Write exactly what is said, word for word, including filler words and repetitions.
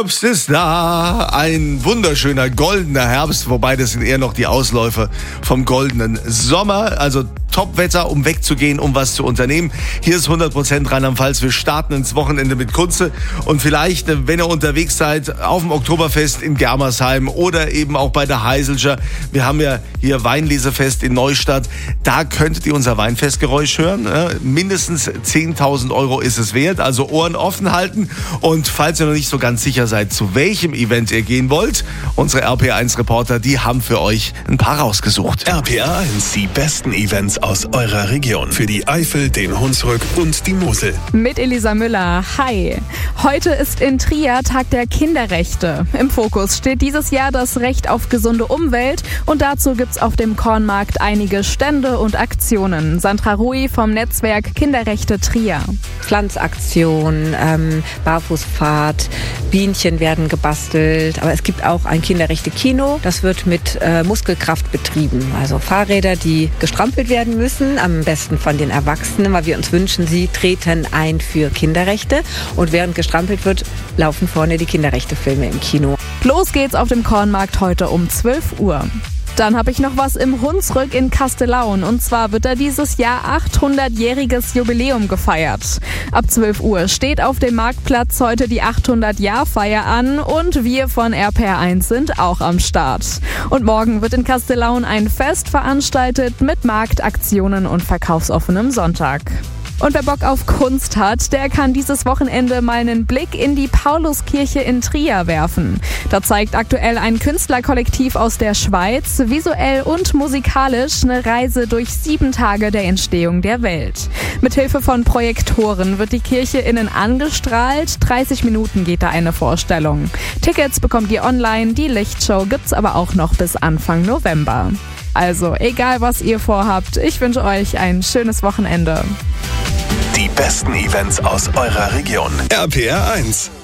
Herbst ist da, ein wunderschöner goldener Herbst, wobei das sind eher noch die Ausläufer vom goldenen Sommer, also Top-Wetter, um wegzugehen, um was zu unternehmen. Hier ist hundert Prozent Rheinland-Pfalz. Wir starten ins Wochenende mit Kunze und vielleicht, wenn ihr unterwegs seid, auf dem Oktoberfest in Germersheim oder eben auch bei der Heiselger. Wir haben ja hier Weinlesefest in Neustadt. Da könntet ihr unser Weinfestgeräusch hören. Mindestens zehntausend Euro ist es wert, also Ohren offen halten. Und falls ihr noch nicht so ganz sicher seid, zu welchem Event ihr gehen wollt, unsere R P R eins Reporter, die haben für euch ein paar rausgesucht. R P R eins, die besten Events aus eurer Region. Für die Eifel, den Hunsrück und die Mosel. Mit Elisa Müller. Hi. Heute ist in Trier Tag der Kinderrechte. Im Fokus steht dieses Jahr das Recht auf gesunde Umwelt und dazu gibt's auf dem Kornmarkt einige Stände und Aktionen. Sandra Rui vom Netzwerk Kinderrechte Trier. Pflanzaktion, ähm, Barfußfahrt, Bienchen werden gebastelt, aber es gibt auch ein Kinderrechte-Kino. Das wird mit äh, Muskelkraft betrieben. Also Fahrräder, die gestrampelt werden müssen, am besten von den Erwachsenen, weil wir uns wünschen, sie treten ein für Kinderrechte. Und während gestrampelt wird, laufen vorne die Kinderrechte-Filme im Kino. Los geht's auf dem Kornmarkt heute um zwölf Uhr. Dann habe ich noch was im Hunsrück in Kastellaun. Und zwar wird da dieses Jahr achthundertjähriges Jubiläum gefeiert. Ab zwölf Uhr steht auf dem Marktplatz heute die achthundert-Jahr-Feier an und wir von R P R eins sind auch am Start. Und morgen wird in Kastellaun ein Fest veranstaltet mit Marktaktionen und verkaufsoffenem Sonntag. Und wer Bock auf Kunst hat, der kann dieses Wochenende mal einen Blick in die Pauluskirche in Trier werfen. Da zeigt aktuell ein Künstlerkollektiv aus der Schweiz visuell und musikalisch eine Reise durch sieben Tage der Entstehung der Welt. Mithilfe von Projektoren wird die Kirche innen angestrahlt. dreißig Minuten geht da eine Vorstellung. Tickets bekommt ihr online, die Lichtshow gibt's aber auch noch bis Anfang November. Also, egal was ihr vorhabt, ich wünsche euch ein schönes Wochenende. Die besten Events aus eurer Region. R P R eins.